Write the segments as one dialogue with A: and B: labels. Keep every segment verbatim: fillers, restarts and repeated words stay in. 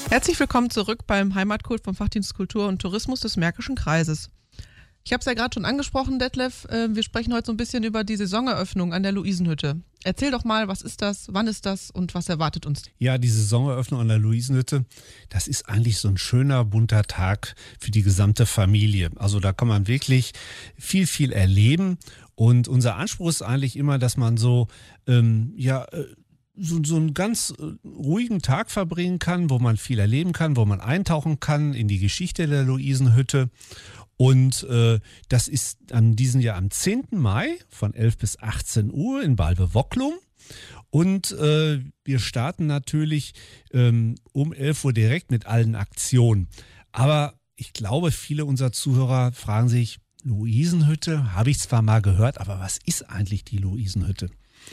A: Herzlich willkommen zurück beim Heimatkult vom Fachdienst Kultur und Tourismus des Märkischen Kreises. Ich habe es ja gerade schon angesprochen, Detlef, äh, wir sprechen heute so ein bisschen über die Saisoneröffnung an der Luisenhütte. Erzähl doch mal, was ist das, wann ist das und was erwartet uns?
B: Ja, die Saisoneröffnung an der Luisenhütte, das ist eigentlich so ein schöner, bunter Tag für die gesamte Familie. Also da kann man wirklich viel, viel erleben und unser Anspruch ist eigentlich immer, dass man so, ähm, ja, äh, So, so einen ganz ruhigen Tag verbringen kann, wo man viel erleben kann, wo man eintauchen kann in die Geschichte der Luisenhütte. Und äh, das ist an diesem Jahr am zehnten Mai von elf bis achtzehn Uhr in Balve-Wocklum. Und äh, wir starten natürlich ähm, um elf Uhr direkt mit allen Aktionen. Aber ich glaube, viele unserer Zuhörer fragen sich, Luisenhütte, habe ich zwar mal gehört, aber was ist eigentlich die Luisenhütte?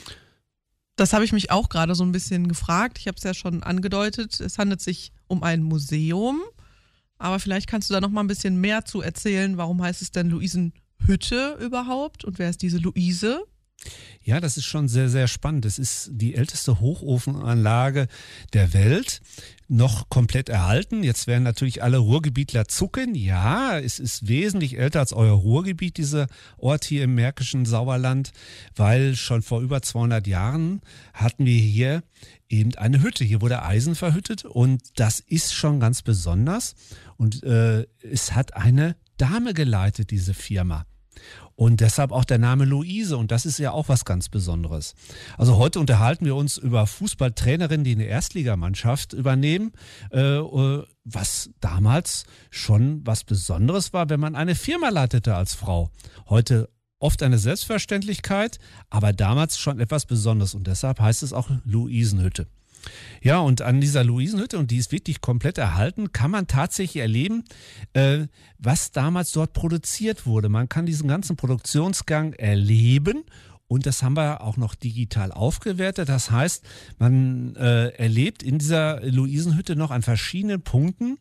A: Das habe ich mich auch gerade so ein bisschen gefragt. Ich habe es ja schon angedeutet. Es handelt sich um ein Museum. Aber vielleicht kannst du da noch mal ein bisschen mehr zu erzählen. Warum heißt es denn Luisenhütte überhaupt? Und wer ist diese Luise?
B: Ja, das ist schon sehr, sehr spannend. Es ist die älteste Hochofenanlage der Welt, noch komplett erhalten. Jetzt werden natürlich alle Ruhrgebietler zucken. Ja, es ist wesentlich älter als euer Ruhrgebiet, dieser Ort hier im märkischen Sauerland, weil schon vor über zweihundert Jahren hatten wir hier eben eine Hütte. Hier wurde Eisen verhüttet und das ist schon ganz besonders. Und äh, es hat eine Dame geleitet, diese Firma. Und deshalb auch der Name Luise. Und das ist ja auch was ganz Besonderes. Also heute unterhalten wir uns über Fußballtrainerinnen, die eine Erstligamannschaft übernehmen, äh, was damals schon was Besonderes war, wenn man eine Firma leitete als Frau. Heute oft eine Selbstverständlichkeit, aber damals schon etwas Besonderes. Und deshalb heißt es auch Luisenhütte. Ja, und an dieser Luisenhütte, und die ist wirklich komplett erhalten, kann man tatsächlich erleben, äh, was damals dort produziert wurde. Man kann diesen ganzen Produktionsgang erleben und das haben wir auch noch digital aufgewertet. Das heißt, man äh, erlebt in dieser Luisenhütte noch an verschiedenen Punkten,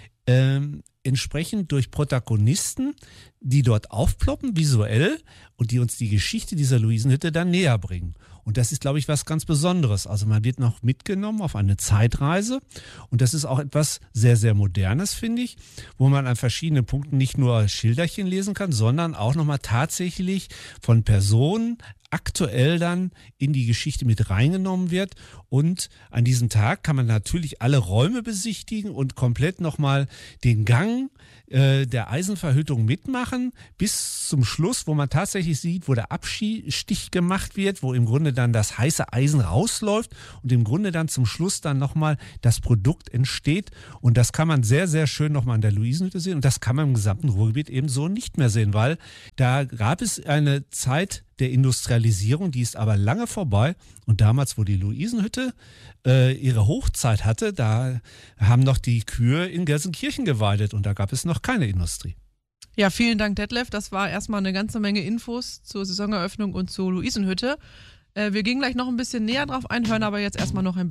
B: äh, entsprechend durch Protagonisten, die dort aufploppen visuell und die uns die Geschichte dieser Luisenhütte dann näher bringen. Und das ist, glaube ich, was ganz Besonderes. Also man wird noch mitgenommen auf eine Zeitreise und das ist auch etwas sehr, sehr Modernes, finde ich, wo man an verschiedenen Punkten nicht nur Schilderchen lesen kann, sondern auch nochmal tatsächlich von Personen aktuell dann in die Geschichte mit reingenommen wird. Und an diesem Tag kann man natürlich alle Räume besichtigen und komplett nochmal den Gang äh, der Eisenverhüttung mitmachen, bis zum Schluss, wo man tatsächlich sieht, wo der Abstich gemacht wird, wo im Grunde dann das heiße Eisen rausläuft und im Grunde dann zum Schluss dann nochmal das Produkt entsteht. Und das kann man sehr, sehr schön nochmal an der Luisenhütte sehen. Und das kann man im gesamten Ruhrgebiet eben so nicht mehr sehen, weil da gab es eine Zeit der Industrialisierung, die ist aber lange vorbei. Und damals, wo die Luisenhütte äh, ihre Hochzeit hatte, da haben noch die Kühe in Gelsenkirchen geweidet und da gab es noch keine Industrie.
A: Ja, vielen Dank, Detlef. Das war erstmal eine ganze Menge Infos zur Saisoneröffnung und zur Luisenhütte. Äh, wir gehen gleich noch ein bisschen näher drauf ein, hören aber jetzt erstmal noch ein